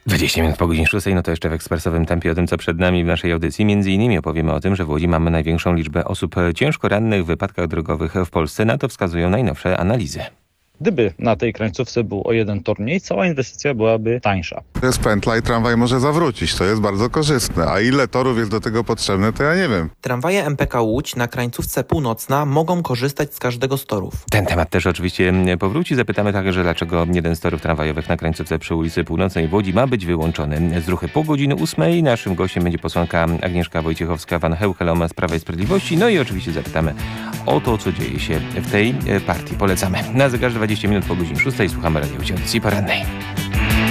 20 minut po godzinie 6, no to jeszcze w ekspresowym tempie o tym, co przed nami w naszej audycji. Między innymi opowiemy o tym, że w Łodzi mamy największą liczbę osób ciężko rannych w wypadkach drogowych w Polsce. Na to wskazują najnowsze analizy. Gdyby na tej krańcówce był o jeden tor mniej, cała inwestycja byłaby tańsza. To jest pętla i tramwaj może zawrócić. To jest bardzo korzystne. A ile torów jest do tego potrzebne, to ja nie wiem. Tramwaje MPK Łódź na krańcówce północna mogą korzystać z każdego z torów. Ten temat też oczywiście powróci. Zapytamy także, dlaczego jeden z torów tramwajowych na krańcówce przy ulicy Północnej w Łodzi ma być wyłączony z ruchu po godzinie 8. Naszym gościem będzie posłanka Agnieszka Wojciechowska-Van Heukelom z Prawa i Sprawiedliwości. No i oczywiście zapytamy o to, co dzieje się w tej partii. Polecamy. Na zegarze 20 minut po godzinie 6 słuchamy radiowej audycji porannej.